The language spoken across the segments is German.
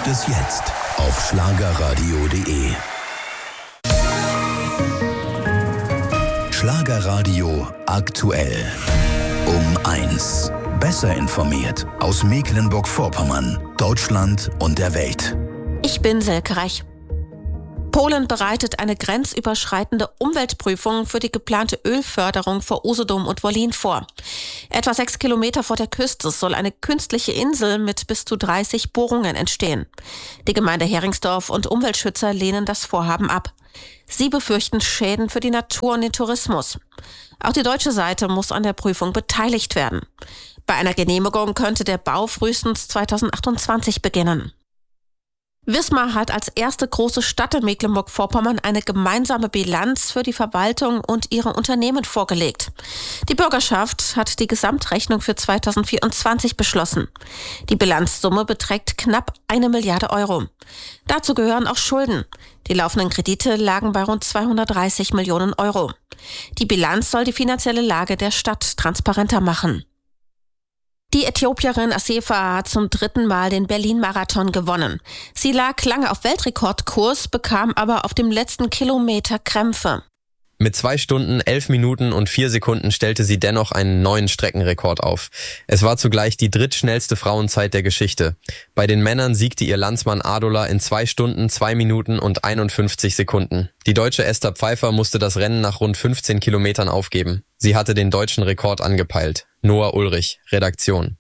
gibt es jetzt auf schlagerradio.de. Schlagerradio aktuell. Um 1. Besser informiert aus Mecklenburg-Vorpommern, Deutschland und der Welt. Ich bin Silke Reich. Polen bereitet eine grenzüberschreitende Umweltprüfung für die geplante Ölförderung vor Usedom und Wollin vor. Etwa 6 Kilometer vor der Küste soll eine künstliche Insel mit bis zu 30 Bohrungen entstehen. Die Gemeinde Heringsdorf und Umweltschützer lehnen das Vorhaben ab. Sie befürchten Schäden für die Natur und den Tourismus. Auch die deutsche Seite muss an der Prüfung beteiligt werden. Bei einer Genehmigung könnte der Bau frühestens 2028 beginnen. Wismar hat als erste große Stadt in Mecklenburg-Vorpommern eine gemeinsame Bilanz für die Verwaltung und ihre Unternehmen vorgelegt. Die Bürgerschaft hat die Gesamtrechnung für 2024 beschlossen. Die Bilanzsumme beträgt knapp 1 Milliarde Euro. Dazu gehören auch Schulden. Die laufenden Kredite lagen bei rund 230 Millionen Euro. Die Bilanz soll die finanzielle Lage der Stadt transparenter machen. Die Äthiopierin Assefa hat zum 3. Mal den Berlin-Marathon gewonnen. Sie lag lange auf Weltrekordkurs, bekam aber auf dem letzten Kilometer Krämpfe. Mit 2 Stunden, 11 Minuten und 4 Sekunden stellte sie dennoch einen neuen Streckenrekord auf. Es war zugleich die drittschnellste Frauenzeit der Geschichte. Bei den Männern siegte ihr Landsmann Adola in 2 Stunden, 2 Minuten und 51 Sekunden. Die deutsche Esther Pfeiffer musste das Rennen nach rund 15 Kilometern aufgeben. Sie hatte den deutschen Rekord angepeilt. Noah Ulrich, Redaktion.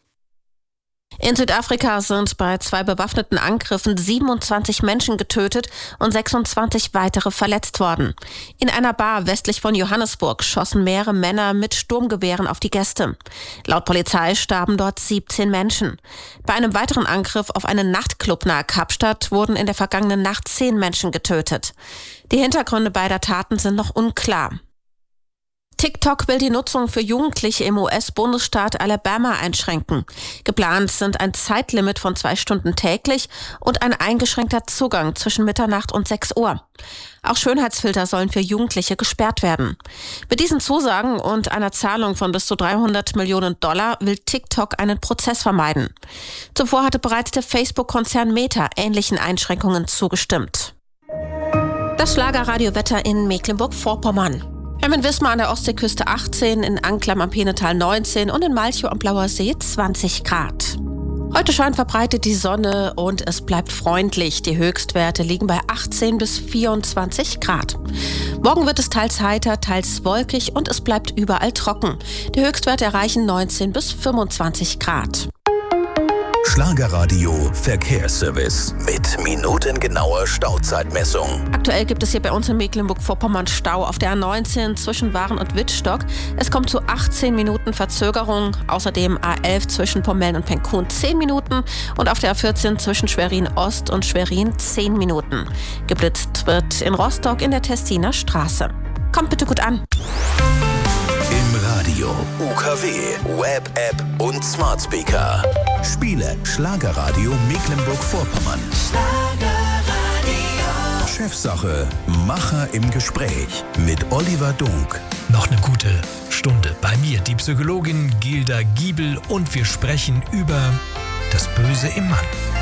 In Südafrika sind bei 2 bewaffneten Angriffen 27 Menschen getötet und 26 weitere verletzt worden. In einer Bar westlich von Johannesburg schossen mehrere Männer mit Sturmgewehren auf die Gäste. Laut Polizei starben dort 17 Menschen. Bei einem weiteren Angriff auf einen Nachtclub nahe Kapstadt wurden in der vergangenen Nacht 10 Menschen getötet. Die Hintergründe beider Taten sind noch unklar. TikTok will die Nutzung für Jugendliche im US-Bundesstaat Alabama einschränken. Geplant sind ein Zeitlimit von 2 Stunden täglich und ein eingeschränkter Zugang zwischen Mitternacht und 6 Uhr. Auch Schönheitsfilter sollen für Jugendliche gesperrt werden. Mit diesen Zusagen und einer Zahlung von bis zu $300 Millionen will TikTok einen Prozess vermeiden. Zuvor hatte bereits der Facebook-Konzern Meta ähnlichen Einschränkungen zugestimmt. Das Schlagerradiowetter in Mecklenburg-Vorpommern. Wir haben in Wismar an der Ostseeküste 18, in Anklam am Peenetal 19 und in Malchow am Blauer See 20 Grad. Heute scheint verbreitet die Sonne und es bleibt freundlich. Die Höchstwerte liegen bei 18 bis 24 Grad. Morgen wird es teils heiter, teils wolkig und es bleibt überall trocken. Die Höchstwerte erreichen 19 bis 25 Grad. Schlagerradio Verkehrsservice mit minutengenauer Stauzeitmessung. Aktuell gibt es hier bei uns in Mecklenburg-Vorpommern Stau auf der A19 zwischen Waren und Wittstock. Es kommt zu 18 Minuten Verzögerung. Außerdem A11 zwischen Pommeln und Penkun 10 Minuten und auf der A14 zwischen Schwerin Ost und Schwerin 10 Minuten. Geblitzt wird in Rostock in der Tessiner Straße. Kommt bitte gut an. Im Radio, UKW, Web-App und Smart Speaker. Spiele Schlagerradio Mecklenburg-Vorpommern. Chefsache, Macher im Gespräch mit Oliver Dunk. Noch eine gute Stunde bei mir, die Psychologin Gilda Giebel, und wir sprechen über das Böse im Mann.